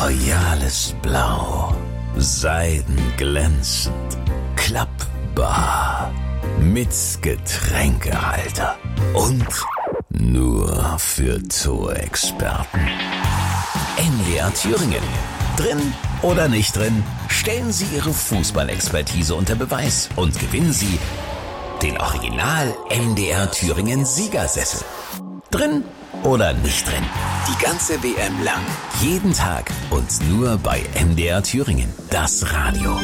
royales Blau, seidenglänzend, klappbar, mit Getränkehalter und nur für Torexperten. MDR Thüringen. Drin oder nicht drin, stellen Sie Ihre Fußballexpertise unter Beweis und gewinnen Sie den Original MDR Thüringen Siegersessel. Drin oder nicht drin, die ganze WM lang, jeden Tag und nur bei MDR Thüringen, das Radio.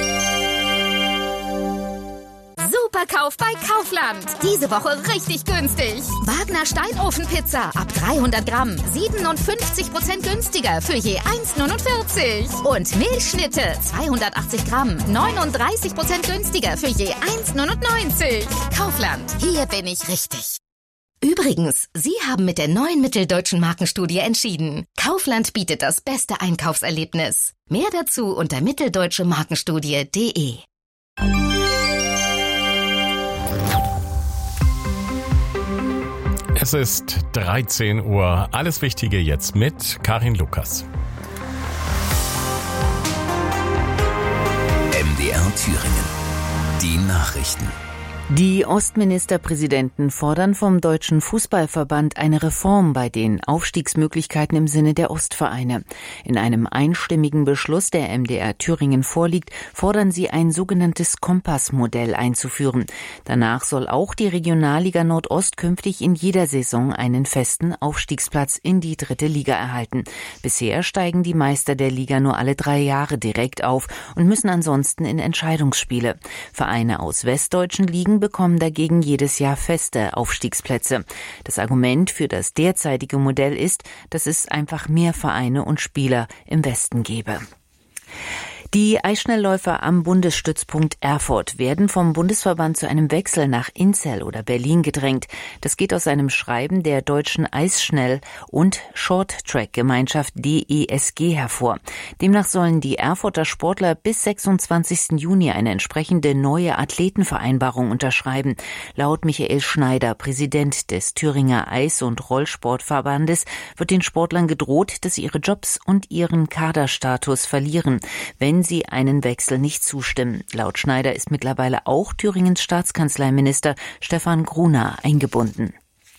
Superkauf bei Kaufland. Diese Woche richtig günstig. Wagner Steinofenpizza ab 300 Gramm. 57% günstiger für je 1,49. Und Milchschnitte 280 Gramm. 39% günstiger für je 1,99. Kaufland. Hier bin ich richtig. Übrigens, Sie haben mit der neuen Mitteldeutschen Markenstudie entschieden. Kaufland bietet das beste Einkaufserlebnis. Mehr dazu unter mitteldeutschemarkenstudie.de. Es ist 13 Uhr. Alles Wichtige jetzt mit Karin Lukas. MDR Thüringen. Die Nachrichten. Die Ostministerpräsidenten fordern vom Deutschen Fußballverband eine Reform bei den Aufstiegsmöglichkeiten im Sinne der Ostvereine. In einem einstimmigen Beschluss, der MDR Thüringen vorliegt, fordern sie ein sogenanntes Kompassmodell einzuführen. Danach soll auch die Regionalliga Nordost künftig in jeder Saison einen festen Aufstiegsplatz in die 3. Liga erhalten. Bisher steigen die Meister der Liga nur alle 3 Jahre direkt auf und müssen ansonsten in Entscheidungsspiele. Vereine aus westdeutschen Ligen bekommen dagegen jedes Jahr feste Aufstiegsplätze. Das Argument für das derzeitige Modell ist, dass es einfach mehr Vereine und Spieler im Westen gäbe. Die Eisschnellläufer am Bundesstützpunkt Erfurt werden vom Bundesverband zu einem Wechsel nach Inzell oder Berlin gedrängt. Das geht aus einem Schreiben der Deutschen Eisschnell- und Short-Track-Gemeinschaft DESG hervor. Demnach sollen die Erfurter Sportler bis 26. Juni eine entsprechende neue Athletenvereinbarung unterschreiben. Laut Michael Schneider, Präsident des Thüringer Eis- und Rollsportverbandes, wird den Sportlern gedroht, dass sie ihre Jobs und ihren Kaderstatus verlieren, wenn sie einen Wechsel nicht zustimmen. Laut Schneider ist mittlerweile auch Thüringens Staatskanzleiminister Stefan Gruner eingebunden.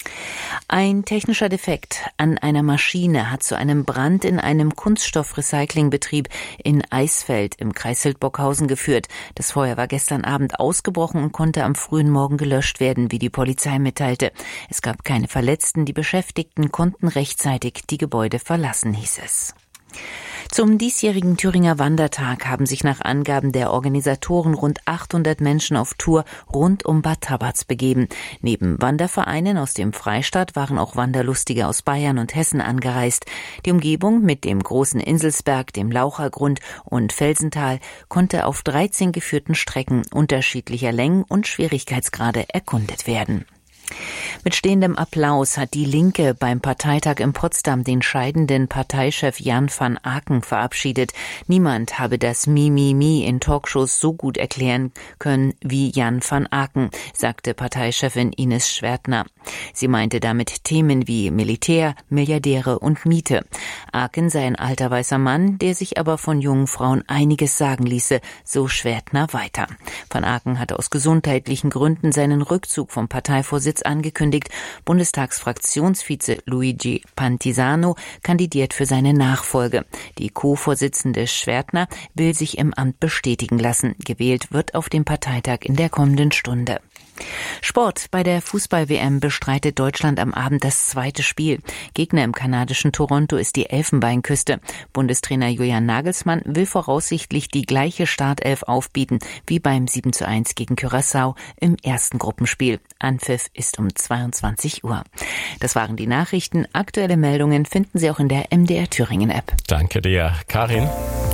Ein technischer Defekt an einer Maschine hat zu einem Brand in einem Kunststoffrecyclingbetrieb in Eisfeld im Kreis Hildburghausen geführt. Das Feuer war gestern Abend ausgebrochen und konnte am frühen Morgen gelöscht werden, wie die Polizei mitteilte. Es gab keine Verletzten, die Beschäftigten konnten rechtzeitig die Gebäude verlassen, hieß es. Zum diesjährigen Thüringer Wandertag haben sich nach Angaben der Organisatoren rund 800 Menschen auf Tour rund um Bad Tabatz begeben. Neben Wandervereinen aus dem Freistaat waren auch Wanderlustige aus Bayern und Hessen angereist. Die Umgebung mit dem großen Inselsberg, dem Lauchergrund und Felsental konnte auf 13 geführten Strecken unterschiedlicher Längen und Schwierigkeitsgrade erkundet werden. Mit stehendem Applaus hat die Linke beim Parteitag in Potsdam den scheidenden Parteichef Jan van Aken verabschiedet. Niemand habe das Mimimi in Talkshows so gut erklären können wie Jan van Aken, sagte Parteichefin Ines Schwertner. Sie meinte damit Themen wie Militär, Milliardäre und Miete. Aken sei ein alter weißer Mann, der sich aber von jungen Frauen einiges sagen ließe, so Schwertner weiter. Van Aken hatte aus gesundheitlichen Gründen seinen Rückzug vom Parteivorsitz angekündigt. Bundestagsfraktionsvize Luigi Pantisano kandidiert für seine Nachfolge. Die Co-Vorsitzende Schwertner will sich im Amt bestätigen lassen. Gewählt wird auf dem Parteitag in der kommenden Stunde. Sport. Bei der Fußball-WM bestreitet Deutschland am Abend das 2. Spiel. Gegner im kanadischen Toronto ist die Elfenbeinküste. Bundestrainer Julian Nagelsmann will voraussichtlich die gleiche Startelf aufbieten wie beim 7:1 gegen Curaçao im ersten Gruppenspiel. Anpfiff ist um 22 Uhr. Das waren die Nachrichten. Aktuelle Meldungen finden Sie auch in der MDR Thüringen App. Danke dir, Karin.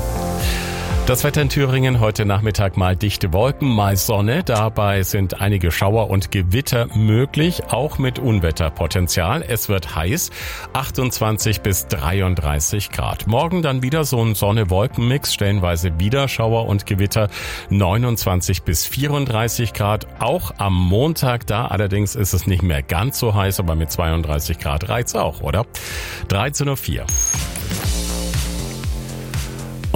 Das Wetter in Thüringen heute Nachmittag mal dichte Wolken, mal Sonne. Dabei sind einige Schauer und Gewitter möglich, auch mit Unwetterpotenzial. Es wird heiß, 28 bis 33 Grad. Morgen dann wieder so ein Sonne-Wolken-Mix, stellenweise wieder Schauer und Gewitter, 29 bis 34 Grad. Auch am Montag da, allerdings ist es nicht mehr ganz so heiß, aber mit 32 Grad reicht's auch, oder? 13:04 Uhr.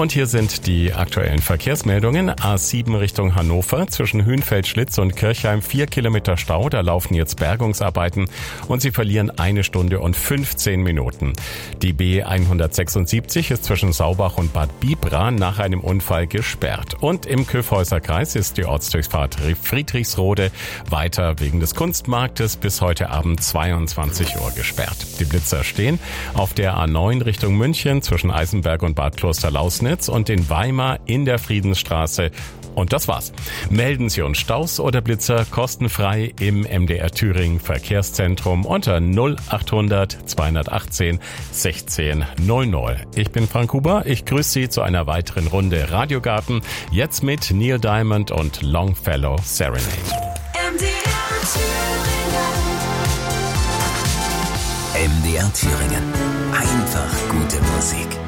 Und hier sind die aktuellen Verkehrsmeldungen. A7 Richtung Hannover zwischen Hünfeld-Schlitz und Kirchheim 4 Kilometer Stau. Da laufen jetzt Bergungsarbeiten und Sie verlieren 1 Stunde und 15 Minuten. Die B176 ist zwischen Saubach und Bad Bibra nach einem Unfall gesperrt. Und im Kyffhäuserkreis ist die Ortsdurchfahrt Friedrichsrode weiter wegen des Kunstmarktes bis heute Abend 22 Uhr gesperrt. Die Blitzer stehen auf der A9 Richtung München zwischen Eisenberg und Bad Klosterlausnitz und in Weimar in der Friedensstraße. Und das war's. Melden Sie uns Staus oder Blitzer kostenfrei im MDR Thüringen Verkehrszentrum unter 0800 218 16 00. Ich bin Frank Huber. Ich grüße Sie zu einer weiteren Runde Radiogarten. Jetzt mit Neil Diamond und Longfellow Serenade. MDR Thüringen. Einfach gute Musik.